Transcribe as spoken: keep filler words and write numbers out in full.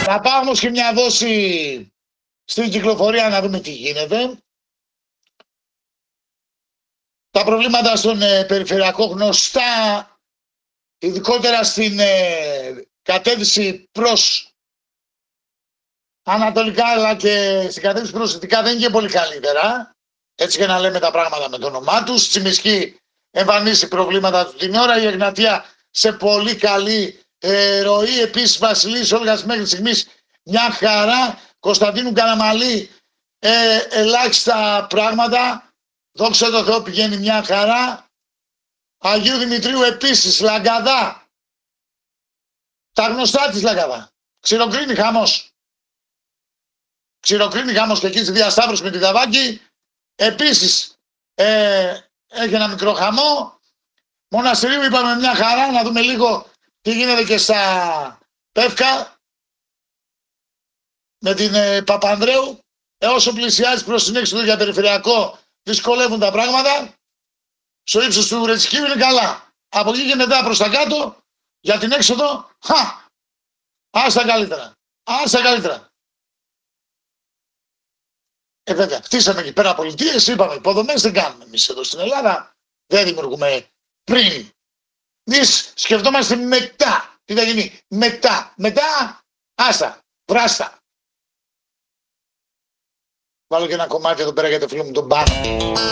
Να πάω όμως και μια δόση στην κυκλοφορία να δούμε τι γίνεται. Τα προβλήματα στον ε, περιφερειακό γνωστά, ειδικότερα στην ε, κατεύθυνση προς ανατολικά αλλά και στην κατεύθυνση προς δυτικά δεν είναι και πολύ καλύτερα. Έτσι και να λέμε τα πράγματα με το όνομά τους. Τσιμισκή εμφανίσει προβλήματα του την ώρα. Η Εγνατία σε πολύ καλή ε, ροή. Επίσης Βασιλής Όλγας μέχρι στιγμής μια χαρά. Κωνσταντίνου Καραμαλή ε, ελάχιστα πράγματα. Δόξα τω Θεώ πηγαίνει μια χαρά. Αγίου Δημητρίου επίσης Λαγκαδά. Τα γνωστά της Λαγκαδά. Ξηροκρίνει χαμός. Ξηροκρίνει χαμός και εκεί στη διασταύρωση με τη Δαβάκη. Επίσης ε, έχει ένα μικρό χαμό. Μοναστηρίου είπαμε μια χαρά. Να δούμε λίγο τι γίνεται και στα Πεύκα με την ε, Παπανδρέου. Ε, όσο πλησιάζει προς την έξοδο για περιφερειακό δυσκολεύουν τα πράγματα. Στο ύψος του Ρετσικίου είναι καλά. Από εκεί και μετά προς τα κάτω για την έξοδο, χα, άστα καλύτερα. Άστα καλύτερα. Ε, βέβαια, χτίσαμε εκεί πέρα πολιτείες, είπαμε, υποδομές δεν κάνουμε εμείς εδώ στην Ελλάδα. Δεν δημιουργούμε πριν. Εμείς σκεφτόμαστε μετά. Τι θα γίνει μετά. Μετά, άστα, βράστα. Βάλω και ένα κομμάτι εδώ πέρα για το φίλο μου τον Πάνο.